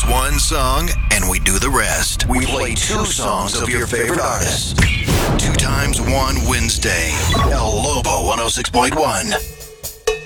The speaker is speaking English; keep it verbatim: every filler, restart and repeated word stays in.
us one song, and we do the rest. We play two songs of your favorite artists. Two times one Wednesday. El Lobo one oh six point one.